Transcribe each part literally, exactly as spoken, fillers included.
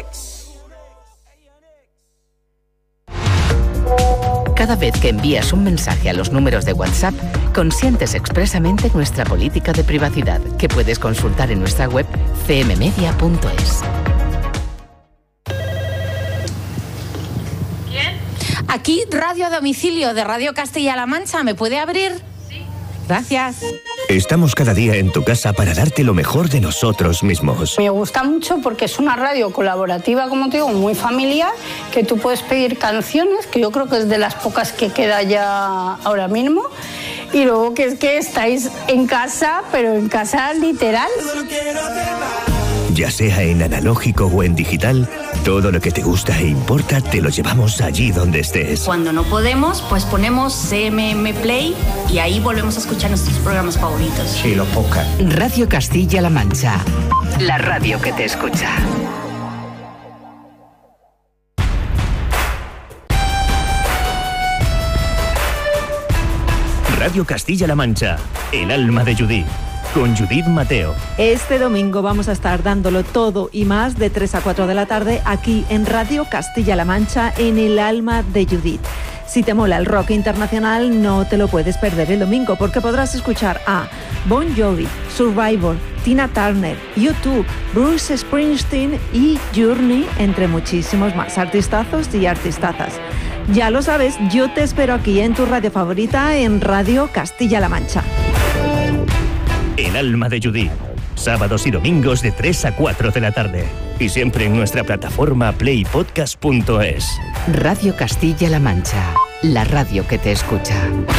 Cada vez que envías un mensaje a los números de WhatsApp, consientes expresamente nuestra política de privacidad, que puedes consultar en nuestra web c m media punto es. ¿Quién? Aquí, Radio a Domicilio de Radio Castilla-La Mancha. ¿Me puede abrir? Sí. Gracias. Estamos cada día en tu casa para darte lo mejor de nosotros mismos. Me gusta mucho porque es una radio colaborativa, como te digo, muy familiar, que tú puedes pedir canciones, que yo creo que es de las pocas que queda ya ahora mismo. Y luego que es que estáis en casa, pero en casa literal. Ya sea en analógico o en digital, todo lo que te gusta e importa te lo llevamos allí donde estés. Cuando no podemos, pues ponemos C M M Play y ahí volvemos a escuchar nuestros programas favoritos. Sí, los podcasts. Radio Castilla-La Mancha, la radio que te escucha. Radio Castilla-La Mancha, el alma de Judith, con Judith Mateo. Este domingo vamos a estar dándolo todo y más de tres a cuatro de la tarde aquí en Radio Castilla-La Mancha, en el alma de Judith. Si te mola el rock internacional, no te lo puedes perder el domingo, porque podrás escuchar a Bon Jovi, Survivor, Tina Turner, U dos, Bruce Springsteen y Journey, entre muchísimos más artistazos y artistazas. Ya lo sabes, yo te espero aquí en tu radio favorita, en Radio Castilla-La Mancha. El alma de Judith, sábados y domingos de tres a cuatro de la tarde. Y siempre en nuestra plataforma play podcast punto es. Radio Castilla-La Mancha, la radio que te escucha.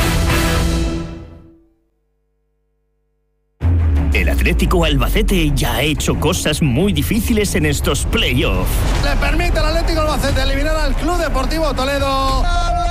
El Atlético Albacete ya ha hecho cosas muy difíciles en estos playoffs. Le permite al Atlético Albacete eliminar al Club Deportivo Toledo.